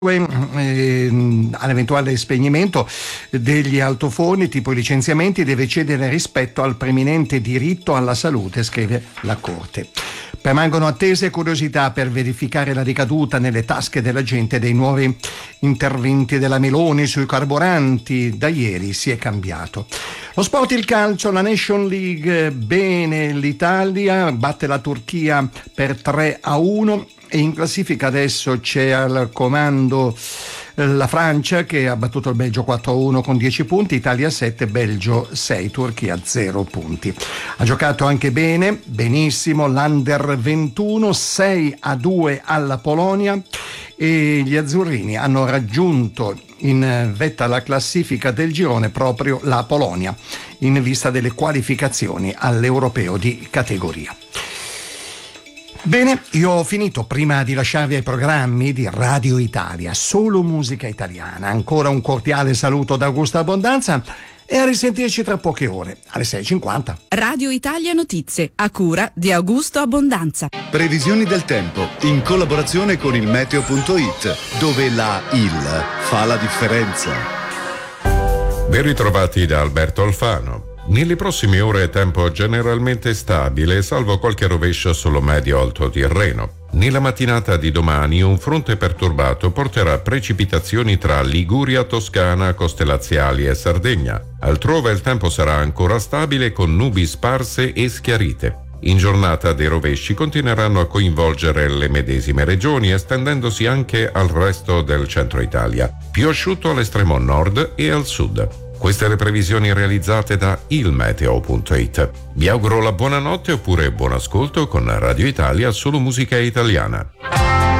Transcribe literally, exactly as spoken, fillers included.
Eh, all'eventuale spegnimento degli altofoni tipo licenziamenti deve cedere rispetto al preminente diritto alla salute, scrive la Corte. Permangono attese e curiosità per verificare la ricaduta nelle tasche della gente dei nuovi interventi della Meloni sui carburanti. Da ieri si è cambiato. Lo sport, il calcio, la Nation League, bene l'Italia, batte la Turchia per tre a uno. E in classifica adesso c'è al comando la Francia che ha battuto il Belgio quattro a uno con dieci punti, Italia sette, Belgio sei, Turchia zero punti. Ha giocato anche bene, benissimo, l'Under ventuno, sei a due alla Polonia, e gli azzurrini hanno raggiunto in vetta alla classifica del girone proprio la Polonia in vista delle qualificazioni all'Europeo di categoria. Bene, io ho finito. Prima di lasciarvi ai programmi di Radio Italia, solo musica italiana, ancora un cordiale saluto da Augusto Abbondanza e a risentirci tra poche ore, alle sei e cinquanta. Radio Italia Notizie, a cura di Augusto Abbondanza. Previsioni del tempo, in collaborazione con il meteo punto it, dove la I L fa la differenza. Ben ritrovati da Alberto Alfano. Nelle prossime ore tempo generalmente stabile, salvo qualche rovescio sullo medio-alto Tirreno. Nella mattinata di domani un fronte perturbato porterà precipitazioni tra Liguria, Toscana, coste laziali e Sardegna. Altrove il tempo sarà ancora stabile con nubi sparse e schiarite. In giornata dei rovesci continueranno a coinvolgere le medesime regioni, estendendosi anche al resto del centro Italia. Più asciutto all'estremo nord e al sud. Queste le previsioni realizzate da il meteo punto it. Vi auguro la buonanotte oppure buon ascolto con Radio Italia, solo musica italiana.